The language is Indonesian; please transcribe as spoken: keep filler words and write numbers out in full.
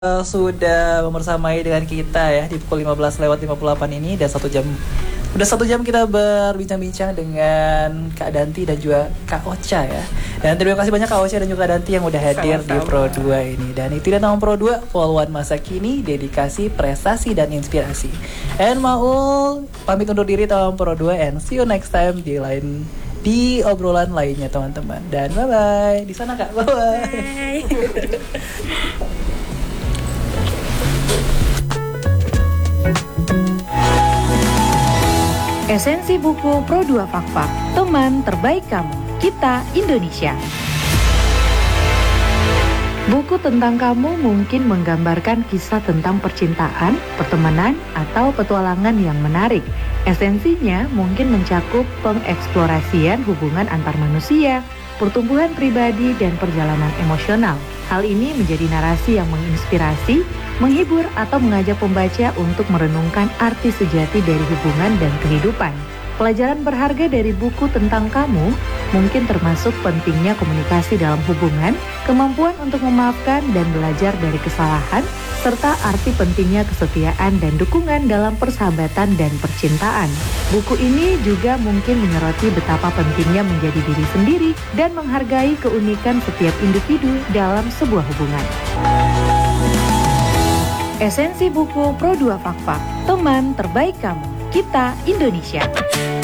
Uh, sudah membersamai dengan kita ya di pukul lima belas lewat lima puluh delapan ini, dan satu jam udah satu jam kita berbincang-bincang dengan Kak Danti dan juga Kak Ocha ya. Dan terima kasih banyak Kak Ocha dan juga Kak Danti yang udah hadir Sama-sama. di Pro dua ini. Dan itu dia nama Pro dua, Poluan Masa Kini, dedikasi, prestasi dan inspirasi. And Maul pamit undur diri tahun Pro dua, and see you next time di lain di obrolan lainnya teman-teman. Dan bye bye di sana Kak. Bye bye. Esensi buku Pro dua Fakfak, teman terbaik kamu, kita Indonesia. Buku tentang kamu mungkin menggambarkan kisah tentang percintaan, pertemanan, atau petualangan yang menarik. Esensinya mungkin mencakup pengeksplorasian hubungan antar manusia, pertumbuhan pribadi, dan perjalanan emosional. Hal ini menjadi narasi yang menginspirasi, menghibur, atau mengajak pembaca untuk merenungkan arti sejati dari hubungan dan kehidupan. Pelajaran berharga dari buku tentang kamu mungkin termasuk pentingnya komunikasi dalam hubungan, kemampuan untuk memaafkan dan belajar dari kesalahan, serta arti pentingnya kesetiaan dan dukungan dalam persahabatan dan percintaan. Buku ini juga mungkin menyoroti betapa pentingnya menjadi diri sendiri dan menghargai keunikan setiap individu dalam sebuah hubungan. Esensi buku Pro dua Fakfak, teman terbaik kamu, kita Indonesia.